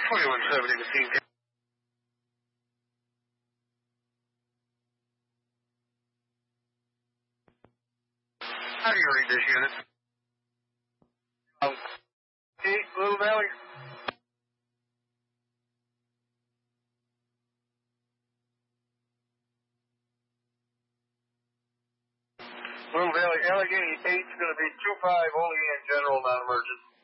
2170 Machine Gun. How do you read this unit? 8, Little Valley. Little Valley, Allegheny 8 is going to be 25, only in general, non-emergent.